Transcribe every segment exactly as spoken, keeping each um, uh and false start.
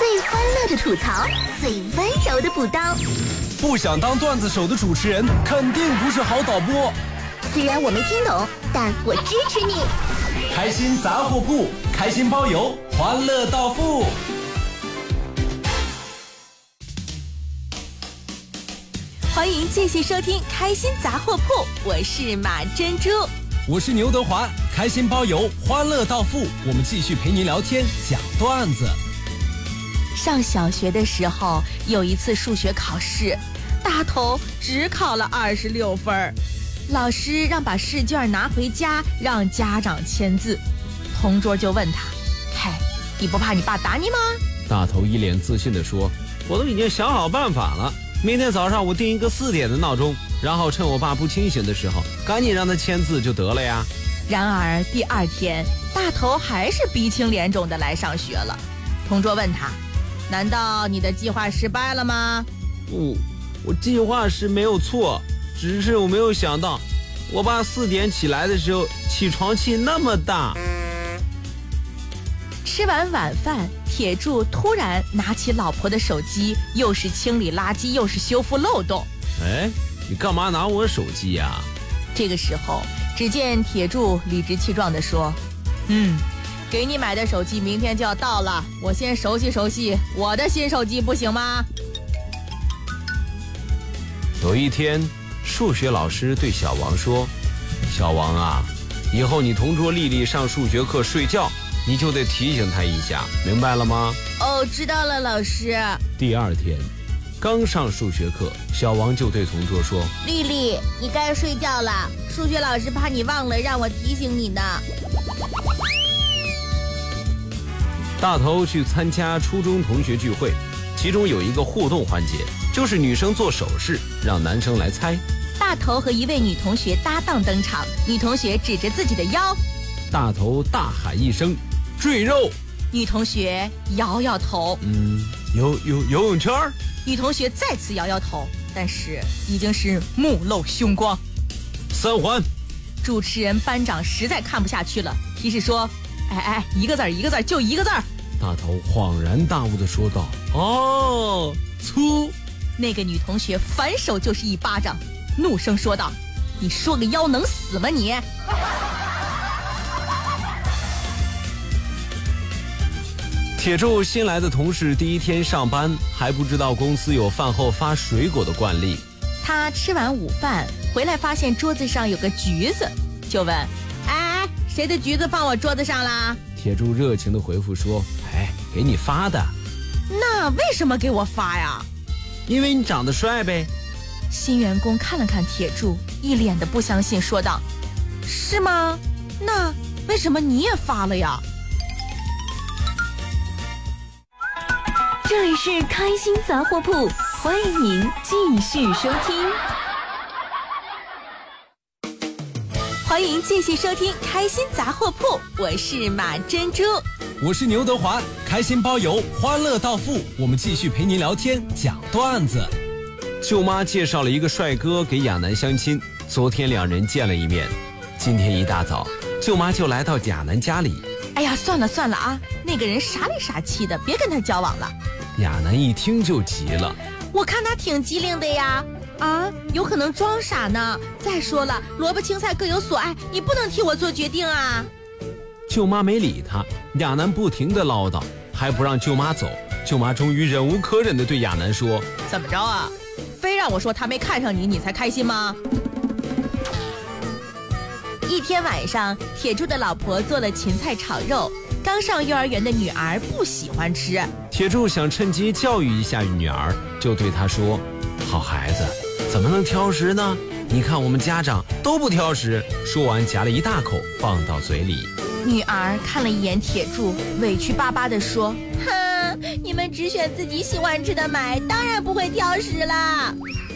最欢乐的吐槽，最温柔的补刀。 不想当段子手的主持人，肯定不是好导播。 虽然我没听懂，但我支持你。 开心杂货铺，开心包邮，欢乐到付。 欢迎继续收听开心杂货铺，我是马珍珠， 我是牛德华。开心包邮，欢乐到付，我们继续陪您聊天讲段子。 上小学的时候，有一次数学考试，大头只考了二十六分，老师让把试卷拿回家，让家长签字。同桌就问他：“嘿，你不怕你爸打你吗？” 大头一脸自信地说：“我都已经想好办法了，明天早上我定一个四点的闹钟，然后趁我爸不清醒的时候，赶紧让他签字就得了呀。” 然而第二天，大头还是鼻青脸肿的来上学了。同桌问他：“难道你的计划失败了吗？” 不，我计划是没有错，只是我没有想到，我爸四点起来的时候，起床气那么大。 吃完晚饭，铁柱突然拿起老婆的手机，又是清理垃圾，又是修复漏洞。 哎，你干嘛拿我手机呀？ 这个时候，只见铁柱理直气壮地说：“嗯。给你买的手机明天就要到了，我先熟悉熟悉我的新手机，不行吗？” 有一天，数学老师对小王说：“小王啊，以后你同桌丽丽上数学课睡觉，你就得提醒她一下，明白了吗？” 哦，知道了，老师。 第二天，刚上数学课，小王就对同桌说：“ 丽丽，你该睡觉了，数学老师怕你忘了，让我提醒你呢。” 大头去参加初中同学聚会，其中有一个互动环节，就是女生做手势，让男生来猜。 大头和一位女同学搭档登场，女同学指着自己的腰， 大头大喊一声：“赘肉！” 女同学摇摇头， 嗯，游游游泳圈。 女同学再次摇摇头，但是已经是目露凶光。 三环。 主持人班长实在看不下去了，提示说：“哎哎，一个字儿一个字儿，就一个字儿。” 大头恍然大悟地说道：“哦，粗。” 那个女同学反手就是一巴掌，怒声说道：“你说个腰能死吗你？” 铁柱新来的同事第一天上班，还不知道公司有饭后发水果的惯例。 他吃完午饭回来，发现桌子上有个橘子，就问：“哎，谁的橘子放我桌子上啦？” 铁柱热情地回复说：“哎，给你发的。”“ 那为什么给我发呀？”“ 因为你长得帅呗。” 新员工看了看铁柱，一脸的不相信，说道：“是吗？那为什么你也发了呀？” 这里是开心杂货铺，欢迎您继续收听。 欢迎继续收听开心杂货铺，我是马珍珠， 我是牛德华。开心包邮，欢乐到付，我们继续陪您聊天讲段子。 舅妈介绍了一个帅哥给亚楠相亲，昨天两人见了一面。今天一大早，舅妈就来到亚楠家里。 哎呀，算了算了啊，那个人傻里傻气的，别跟他交往了。 亚楠一听就急了：“ 我看他挺机灵的呀。”“啊，有可能装傻呢。再说了，萝卜青菜各有所爱，你不能替我做决定啊。” 舅妈没理他，亚楠不停地唠叨，还不让舅妈走。舅妈终于忍无可忍地对亚楠说：“ 怎么着啊？非让我说他没看上你，你才开心吗？”一天晚上，铁柱的老婆做了芹菜炒肉，刚上幼儿园的女儿不喜欢吃。 铁柱想趁机教育一下女儿，就对她说：“好孩子，怎么能挑食呢？你看我们家长都不挑食。”说完夹了一大口放到嘴里。 女儿看了一眼铁柱，委屈巴巴地说：“哼，你们只选自己喜欢吃的买，当然不会挑食啦。”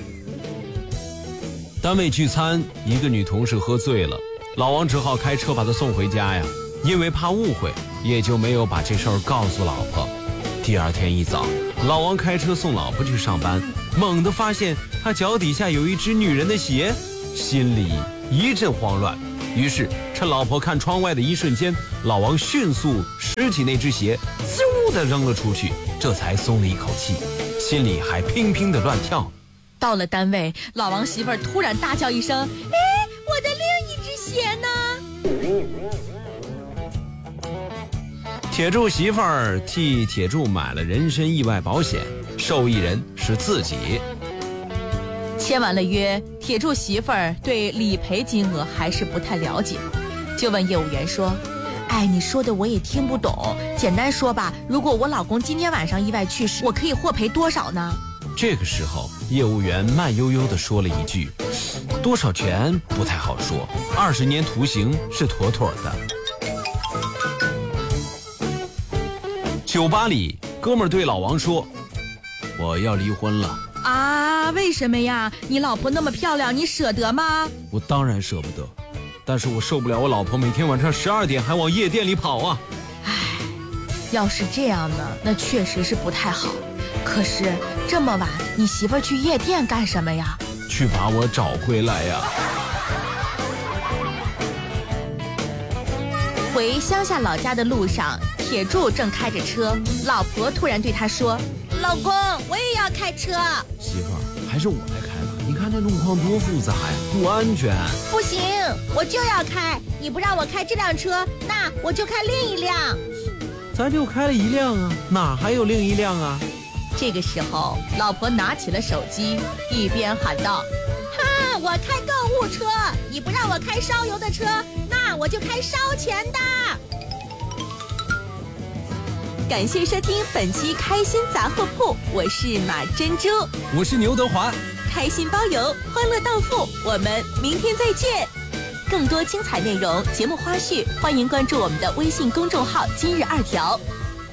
单位聚餐，一个女同事喝醉了，老王只好开车把她送回家呀。因为怕误会，也就没有把这事儿告诉老婆。第二天一早，老王开车送老婆去上班，猛地发现他脚底下有一只女人的鞋，心里一阵慌乱， 于是趁老婆看窗外的一瞬间，老王迅速拾起那只鞋，嗖的扔了出去，这才松了一口气，心里还乒乒的乱跳。 到了单位，老王媳妇儿突然大叫一声：“哎，我的另一只鞋呢？” 铁柱媳妇儿替铁柱买了人身意外保险，受益人是自己。 签完了约，铁柱媳妇儿对理赔金额还是不太了解，就问业务员说：“哎，你说的我也听不懂，简单说吧，如果我老公今天晚上意外去世，我可以获赔多少呢？” 这个时候，业务员慢悠悠地说了一句：“多少钱不太好说，二十年徒刑是妥妥的。”酒吧里，哥们儿对老王说：“我要离婚了。” 啊，为什么呀？你老婆那么漂亮，你舍得吗？ 我当然舍不得，但是我受不了我老婆每天晚上十二点还往夜店里跑啊。 唉，要是这样呢，那确实是不太好。可是这么晚，你媳妇儿去夜店干什么呀？ 去把我找回来呀！ 回乡下老家的路上，铁柱正开着车，老婆突然对他说：“老公，我也要开车。” 媳妇儿，还是我来开吧，你看这路况多复杂呀，不安全。 不行，我就要开，你不让我开这辆车，那我就开另一辆。 咱就开了一辆啊，哪还有另一辆啊？ 这个时候，老婆拿起了手机，一边喊道：“哈，我开购物车，你不让我开烧油的车，那我就开烧钱的。”感谢收听本期开心杂货铺，我是马珍珠， 我是牛德华， 开心包邮，欢乐到付，我们明天再见。更多精彩内容、节目花絮，欢迎关注我们的微信公众号“今日二条”。